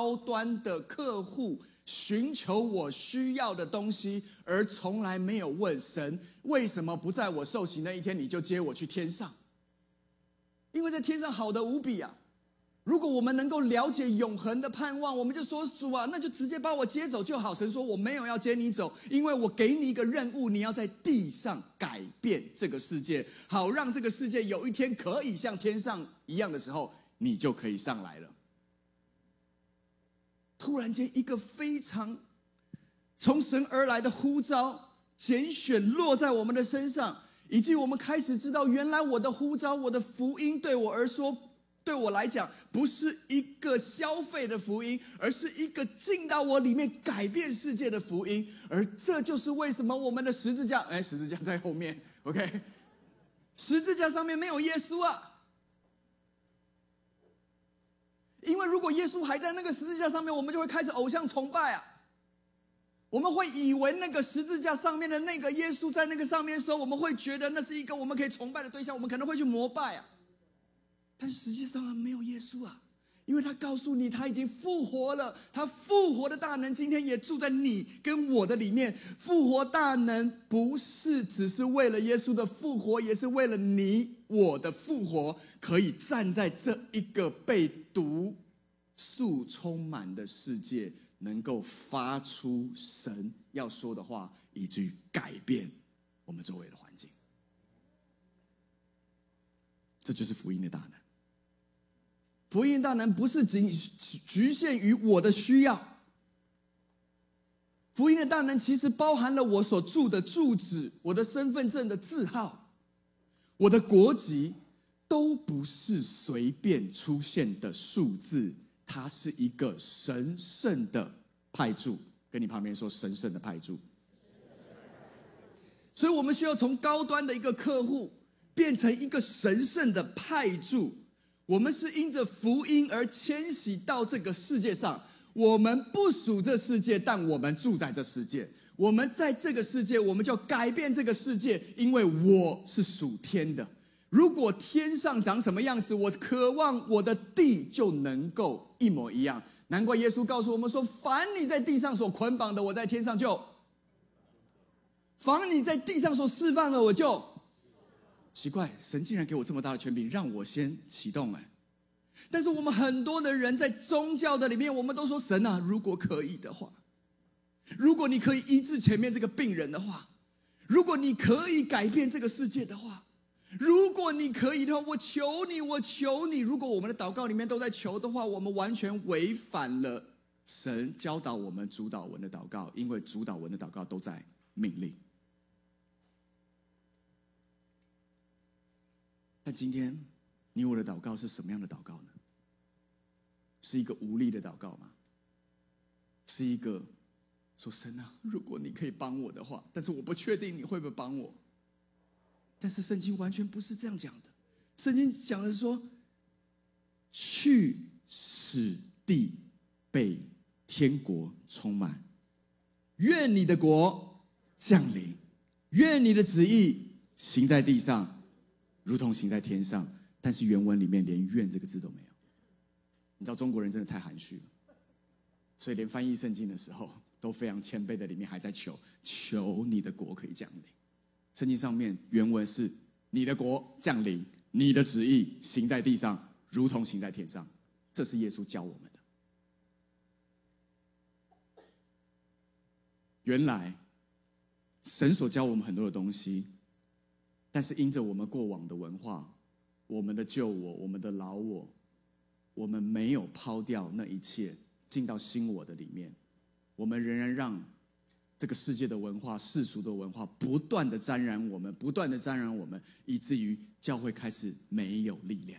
高端的客户，寻求我需要的东西，而从来没有问神为什么不在我受洗那一天你就接我去天上？因为在天上好得无比啊！如果我们能够了解永恒的盼望，我们就说主啊，那就直接把我接走就好。神说我没有要接你走，因为我给你一个任务，你要在地上改变这个世界，好让这个世界有一天可以像天上一样的时候，你就可以上来了。突然间一个非常从神而来的呼召拣选落在我们的身上，以至于我们开始知道，原来我的呼召，我的福音对我来讲不是一个消费的福音，而是一个进到我里面改变世界的福音。而这就是为什么我们的十字架，十字架在后面 OK， 十字架上面没有耶稣啊。因为如果耶稣还在那个十字架上面，我们就会开始偶像崇拜啊。我们会以为那个十字架上面的那个耶稣在那个上面的时候，我们会觉得那是一个我们可以崇拜的对象，我们可能会去膜拜啊。但实际上没有耶稣啊，因为他告诉你他已经复活了，他复活的大能今天也住在你跟我的里面。复活大能不是只是为了耶稣的复活，也是为了你我的复活，可以站在这一个被毒素充满的世界，能够发出神要说的话，以至于改变我们周围的环境。这就是福音的大能。福音大能不是仅局限于我的需要，福音的大能其实包含了我所住的住址，我的身份证的字号，我的国籍，都不是随便出现的数字，它是一个神圣的派驻。跟你旁边说神圣的派驻。所以我们需要从高端的一个客户变成一个神圣的派驻。我们是因着福音而迁徙到这个世界上，我们不属这世界，但我们住在这世界。我们在这个世界，我们就改变这个世界，因为我是属天的。如果天上长什么样子，我渴望我的地就能够一模一样。难怪耶稣告诉我们说，凡你在地上所捆绑的，我在天上就；凡你在地上所释放的，我就。奇怪，神竟然给我这么大的权柄，让我先启动但是我们很多的人在宗教的里面，我们都说神啊，如果可以的话，如果你可以医治前面这个病人的话，如果你可以改变这个世界的话，如果你可以的话，我求你，我求你。如果我们的祷告里面都在求的话，我们完全违反了神教导我们主导文的祷告，因为主导文的祷告都在命令。但今天你我的祷告是什么样的祷告呢？是一个无力的祷告吗？是一个说神啊，如果你可以帮我的话，但是我不确定你会不会帮我。但是圣经完全不是这样讲的。圣经讲的是说，去使地被天国充满，愿你的国降临，愿你的旨意行在地上如同行在天上。但是原文里面连愿这个字都没有。你知道中国人真的太含蓄了，所以连翻译圣经的时候都非常谦卑的，里面还在求你的国可以降临。圣经上面原文是你的国降临，你的旨意行在地上如同行在天上。这是耶稣教我们的。原来神所教我们很多的东西，但是因着我们过往的文化，我们的旧我，我们的老我，我们没有抛掉那一切，进到新我的里面。我们仍然让这个世界的文化、世俗的文化不断的沾染我们，不断的沾染我们，以至于教会开始没有力量。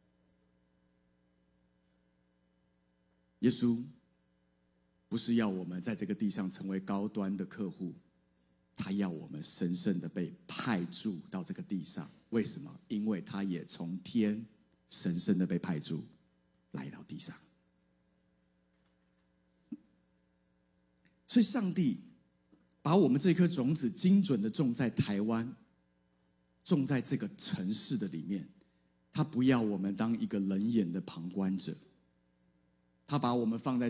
耶稣不是要我们在这个地上成为高端的客户，他要我们神圣的被派驻到这个地上。为什么？因为他也从天神圣的被派驻来到地上。所以上帝把我们这颗种子精准的种在台湾，种在这个城市的里面。他不要我们当一个冷眼的旁观者，他把我们放在